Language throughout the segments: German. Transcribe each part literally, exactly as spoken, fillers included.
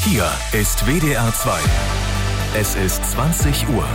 Hier ist W D R zwei. Es ist zwanzig Uhr.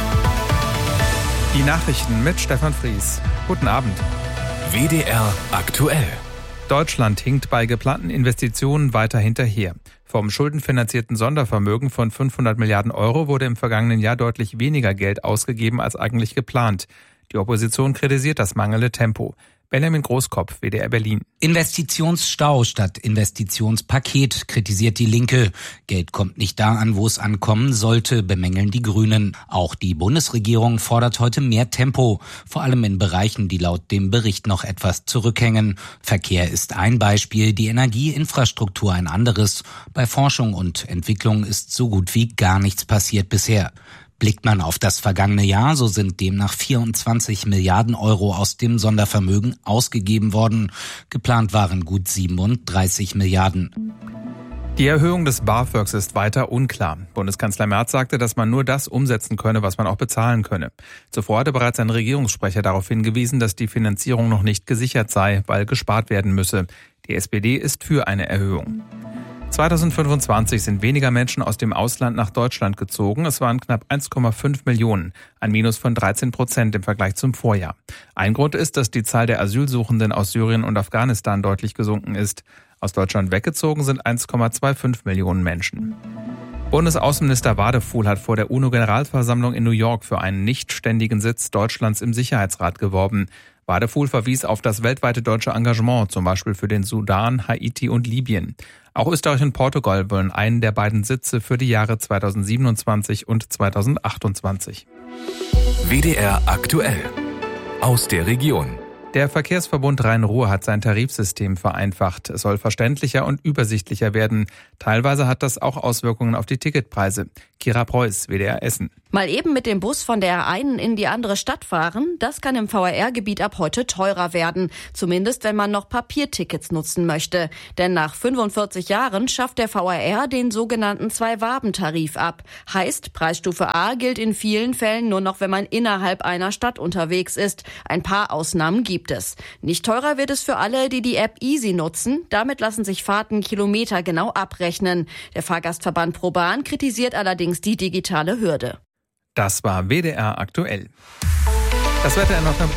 Die Nachrichten mit Stefan Fries. Guten Abend. W D R aktuell. Deutschland hinkt bei geplanten Investitionen weiter hinterher. Vom schuldenfinanzierten Sondervermögen von fünfhundert Milliarden Euro wurde im vergangenen Jahr deutlich weniger Geld ausgegeben als eigentlich geplant. Die Opposition kritisiert das mangelnde Tempo. Benjamin Großkopf, W D R Berlin. Investitionsstau statt Investitionspaket, kritisiert die Linke. Geld kommt nicht da an, wo es ankommen sollte, bemängeln die Grünen. Auch die Bundesregierung fordert heute mehr Tempo, vor allem in Bereichen, die laut dem Bericht noch etwas zurückhängen. Verkehr ist ein Beispiel, die Energieinfrastruktur ein anderes. Bei Forschung und Entwicklung ist so gut wie gar nichts passiert bisher. Blickt man auf das vergangene Jahr, so sind demnach vierundzwanzig Milliarden Euro aus dem Sondervermögen ausgegeben worden. Geplant waren gut siebenunddreißig Milliarden. Die Erhöhung des BAföGs ist weiter unklar. Bundeskanzler Merz sagte, dass man nur das umsetzen könne, was man auch bezahlen könne. Zuvor hatte bereits ein Regierungssprecher darauf hingewiesen, dass die Finanzierung noch nicht gesichert sei, weil gespart werden müsse. Die S P D ist für eine Erhöhung. zweitausendfünfundzwanzig sind weniger Menschen aus dem Ausland nach Deutschland gezogen. Es waren knapp eins Komma fünf Millionen, ein Minus von dreizehn Prozent im Vergleich zum Vorjahr. Ein Grund ist, dass die Zahl der Asylsuchenden aus Syrien und Afghanistan deutlich gesunken ist. Aus Deutschland weggezogen sind eins Komma fünfundzwanzig Millionen Menschen. Bundesaußenminister Wadefuhl hat vor der UNO-Generalversammlung in New York für einen nichtständigen Sitz Deutschlands im Sicherheitsrat geworben. Wadefuhl verwies auf das weltweite deutsche Engagement, zum Beispiel für den Sudan, Haiti und Libyen. Auch Österreich und Portugal wollen einen der beiden Sitze für die Jahre zweitausendsiebenundzwanzig und zweitausendachtundzwanzig. W D R aktuell. Aus der Region. Der Verkehrsverbund Rhein-Ruhr hat sein Tarifsystem vereinfacht. Es soll verständlicher und übersichtlicher werden. Teilweise hat das auch Auswirkungen auf die Ticketpreise. Kira Preuß, W D R Essen. Mal eben mit dem Bus von der einen in die andere Stadt fahren, das kann im V R R-Gebiet ab heute teurer werden. Zumindest, wenn man noch Papiertickets nutzen möchte. Denn nach fünfundvierzig Jahren schafft der V R R den sogenannten Zwei-Waben-Tarif ab. Heißt, Preisstufe A gilt in vielen Fällen nur noch, wenn man innerhalb einer Stadt unterwegs ist. Ein paar Ausnahmen gibt es. Nicht teurer wird es für alle, die die App Easy nutzen. Damit lassen sich Fahrten kilometergenau abrechnen. Der Fahrgastverband ProBahn kritisiert allerdings die digitale Hürde. Das war W D R aktuell. Das Wetter in Nordrhein.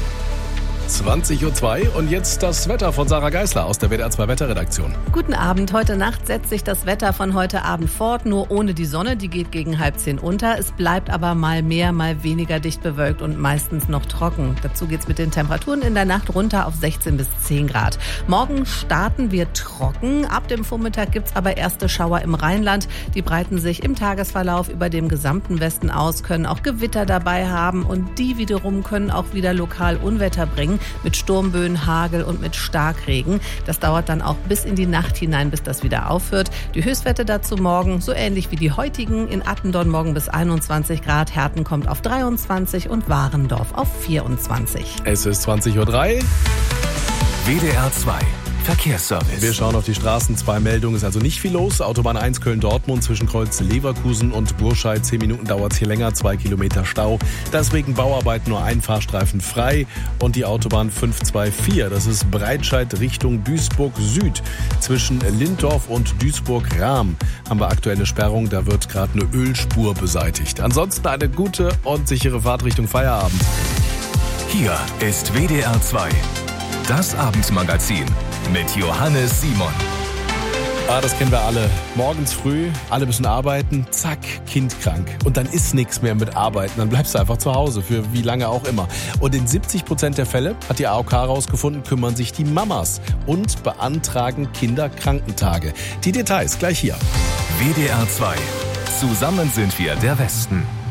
zwanzig Uhr zwei und jetzt das Wetter von Sarah Geisler aus der W D R zwei Wetterredaktion. Guten Abend. Heute Nacht setzt sich das Wetter von heute Abend fort, nur ohne die Sonne. Die geht gegen halb zehn unter. Es bleibt aber mal mehr, mal weniger dicht bewölkt und meistens noch trocken. Dazu geht's mit den Temperaturen in der Nacht runter auf sechzehn bis zehn Grad. Morgen starten wir trocken. Ab dem Vormittag gibt's aber erste Schauer im Rheinland. Die breiten sich im Tagesverlauf über dem gesamten Westen aus, können auch Gewitter dabei haben und die wiederum können auch wieder lokal Unwetter bringen. Mit Sturmböen, Hagel und mit Starkregen. Das dauert dann auch bis in die Nacht hinein, bis das wieder aufhört. Die Höchstwerte dazu morgen, so ähnlich wie die heutigen. In Attendorn morgen bis einundzwanzig Grad, Herten kommt auf dreiundzwanzig und Warendorf auf vierundzwanzig. Es ist zwanzig Uhr drei. W D R zwei. Verkehrsservice. Wir schauen auf die Straßen. Zwei Meldungen, ist also nicht viel los. Autobahn eins Köln-Dortmund zwischen Kreuz Leverkusen und Burscheid. Zehn Minuten dauert es hier länger, zwei Kilometer Stau. Deswegen Bauarbeiten, nur ein Fahrstreifen frei. Und die Autobahn fünf zwei vier, das ist Breitscheid Richtung Duisburg Süd. Zwischen Linddorf und Duisburg-Rahm haben wir aktuelle Sperrung. Da wird gerade eine Ölspur beseitigt. Ansonsten eine gute und sichere Fahrt Richtung Feierabend. Hier ist W D R zwei. Das Abendmagazin mit Johannes Simon. Ah, das kennen wir alle. Morgens früh, alle müssen arbeiten, zack, Kind krank. Und dann ist nichts mehr mit Arbeiten. Dann bleibst du einfach zu Hause, für wie lange auch immer. Und in siebzig Prozent der Fälle, hat die A O K herausgefunden, kümmern sich die Mamas und beantragen Kinderkrankentage. Die Details gleich hier. W D R zwei. Zusammen sind wir der Westen.